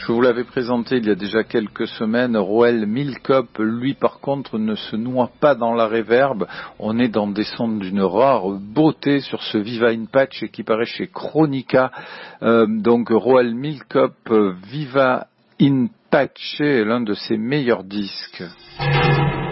Je vous l'avais présenté il y a déjà quelques semaines. Roel Milkop, lui par contre, ne se noie pas dans la reverb. On est dans des sons d'une rare beauté sur ce Viva in Pace qui paraît chez Chronica. Donc Roel Milkop, Viva in Pace est l'un de ses meilleurs disques.